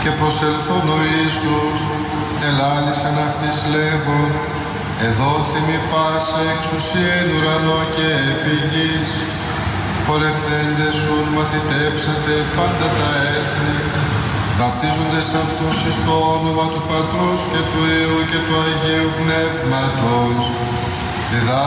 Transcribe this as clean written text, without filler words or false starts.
Και προσελθόν ο Ιησούς, ελάλησεν αυτοίς λέγον, εδόθη πάσα εξουσία εν ουρανό και επί γης. Πορευθέντες σουν μαθητεύσατε πάντα τα έθνη, βαπτίζοντες αυτούς εις το όνομα του Πατρός και του Υιού και του Αγίου Πνεύματος,